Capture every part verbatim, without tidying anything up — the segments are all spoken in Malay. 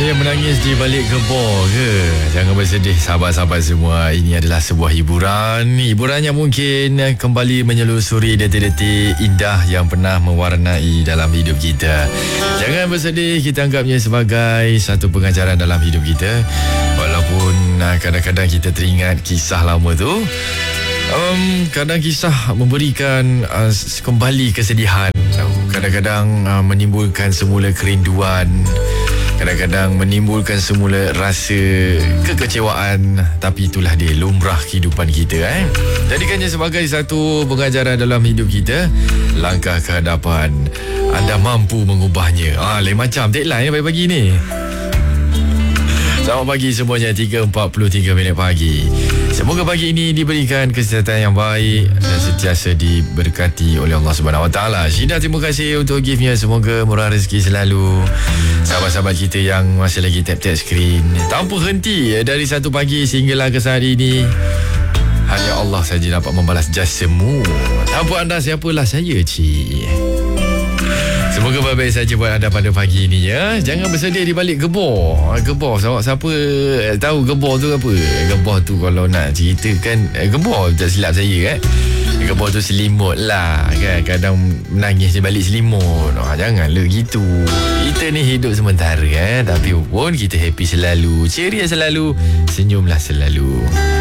Ada yang menangis di balik gebor ke? Jangan bersedih sahabat-sahabat semua. Ini adalah sebuah hiburan. Hiburannya mungkin kembali menyelusuri detik-detik indah yang pernah mewarnai dalam hidup kita. Jangan bersedih, kita anggapnya sebagai satu pengajaran dalam hidup kita. Walaupun kadang-kadang kita teringat kisah lama tu, um, kadang kisah memberikan uh, kembali kesedihan. Kadang-kadang uh, menimbulkan semula kerinduan. Kadang-kadang menimbulkan semula rasa kekecewaan. Tapi itulah dia, lumrah kehidupan kita eh. Jadikannya sebagai satu pengajaran dalam hidup kita. Langkah ke hadapan, anda mampu mengubahnya. Ah, lain macam deadline ya pagi-pagi ni. Selamat pagi semuanya, tiga empat puluh tiga minit pagi. Semoga pagi ini diberikan kesihatan yang baik dan sentiasa diberkati oleh Allah Subhanahu Wa Taala. Syida, terima kasih untuk giftnya. Semoga murah rezeki selalu. Sahabat-sahabat kita yang masih lagi tap-tap skrin, tanpa henti dari satu pagi sehinggalah ke saat ini, hanya Allah saja dapat membalas jasamu. Tanpa anda, siapalah saya, cik. Semoga baik-baik saja buat anda pada pagi ini ya. Jangan bersedia di balik gebor. Gebor, siapa tahu gebor tu apa? Gebor tu kalau nak ceritakan, gebor tak silap saya eh. Gebor tu selimut lah kan. Kadang menangis di balik selimut. Oh, janganlah gitu. Kita ni hidup sementara eh. Tapi pun kita happy selalu, ceria selalu, senyumlah selalu.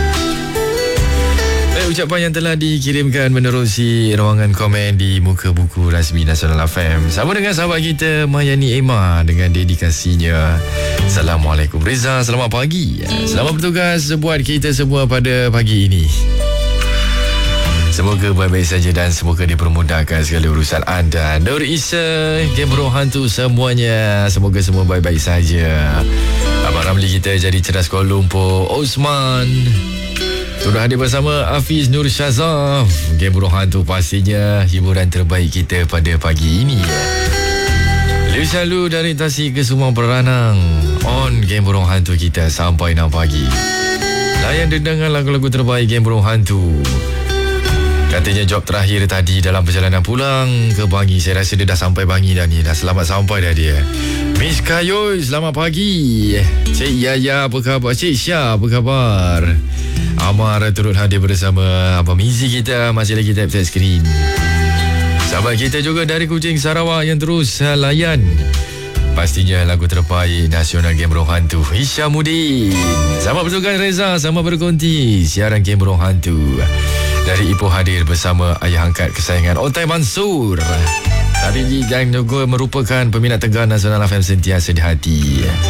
Ucapan yang telah dikirimkan menerusi ruangan komen di muka buku rasmi Nasional F M. Sama dengan sahabat kita Mayani Emma dengan dedikasinya. Assalamualaikum Reza, selamat pagi. Selamat bertugas buat kita semua pada pagi ini. Semoga baik-baik saja dan semoga dipermudahkan segala urusan anda. Nur Isa, Game Hantu semuanya, semoga semua baik-baik saja. Abang Ramli kita jadi cerdas Kuala Lumpur, Osman sudah hadir bersama Hafiz Nur Syazaf. Game Hantu pastinya hiburan terbaik kita pada pagi ini. Liu Syalu dari Tasik ke Sumang Peranang. On Game Hantu kita sampai enam pagi. Layan dendangan lagu-lagu terbaik Game Hantu. Katanya job terakhir tadi dalam perjalanan pulang ke Bangi. Saya rasa dia dah sampai Bangi dah ni. Dah selamat sampai dah dia. Miss Kayoy, selamat pagi. Cik Yaya, apa khabar? Cik Syah, apa khabar? Amar turut hadir bersama Abang Mizi kita. Masih lagi tap-tap skrin. Sahabat kita juga dari Kuching, Sarawak yang terus layan pastinya lagu terbaik Nasional Game Hantu, Hishamuddin. Selamat bertugas Reza, sama berkonti siaran Game Hantu. Dari Ipoh hadir bersama ayah angkat kesayangan Otai Mansur. Tapi dan juga merupakan peminat tegar Nasional F M sentiasa di hati.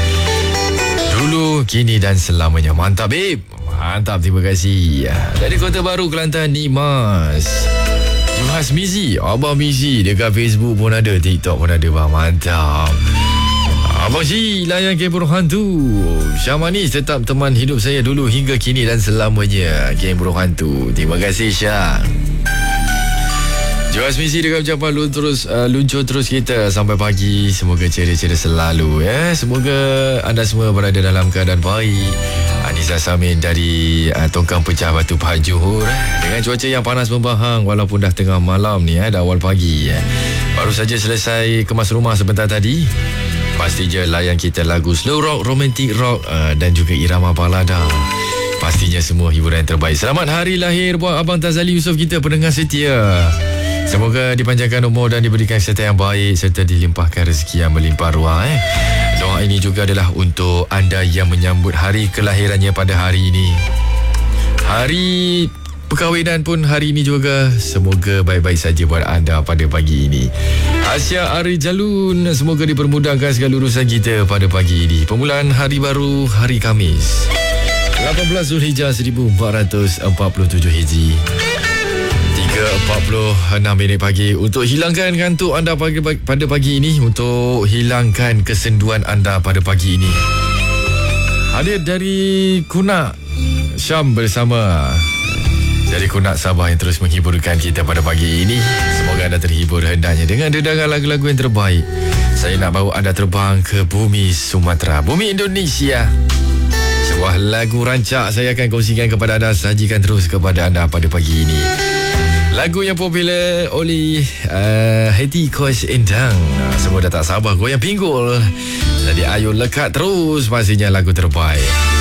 Dulu, kini dan selamanya. Mantap babe. Mantap, terima kasih. Dari Kota Baru, Kelantan, Nimas Juhas Mizi, Abang Mizi dekat Facebook pun ada, TikTok pun ada bang. Mantap. Abang Syih, layan Game Hantu. Syah Manis, tetap teman hidup saya dulu hingga kini dan selamanya. Game Hantu, terima kasih Syah. Juhas Misi dengan ucapan luncur terus, uh, luncur terus kita sampai pagi. Semoga ceria-ceria selalu ya. Semoga anda semua berada dalam keadaan baik. Anissa Samin dari uh, Tongkang Pecah Batu Pahat Johor. Dengan cuaca yang panas membahang walaupun dah tengah malam ni ya, dah awal pagi ya. Baru saja selesai kemas rumah sebentar tadi. Pasti je layan kita lagu slow rock, romantic rock uh, dan juga irama balada. Pastinya semua hiburan yang terbaik. Selamat hari lahir buat Abang Tazali Yusof kita, pendengar setia. Semoga dipanjangkan umur dan diberikan kesihatan yang baik serta dilimpahkan rezeki yang melimpah ruah eh. Doa ini juga adalah untuk anda yang menyambut hari kelahirannya pada hari ini. Hari perkahwinan pun hari ini juga. Semoga baik-baik saja buat anda pada pagi ini. Asia Ari Jalun, semoga dipermudahkan segala urusan kita pada pagi ini. Permulaan hari baru, hari Khamis, lapan belas Zulhijjah seribu empat ratus empat puluh tujuh Hijri. tiga empat puluh enam minit pagi. Untuk hilangkan kantuk anda pagi, pada pagi ini, untuk hilangkan kesenduan anda pada pagi ini, hadir dari Kunak Syam bersama dari Kunak Sabah yang terus menghiburkan kita pada pagi ini. Semoga anda terhibur hendaknya dengan dendangan lagu-lagu yang terbaik. Saya nak bawa anda terbang ke bumi Sumatera, bumi Indonesia. Sebuah lagu rancak saya akan kongsikan kepada anda, sajikan terus kepada anda pada pagi ini. Lagu yang popular oleh uh, Hati Kos Endang. Semua dah tak sabar goyang pinggul. Jadi Ayu lekat terus pastinya lagu terbaik.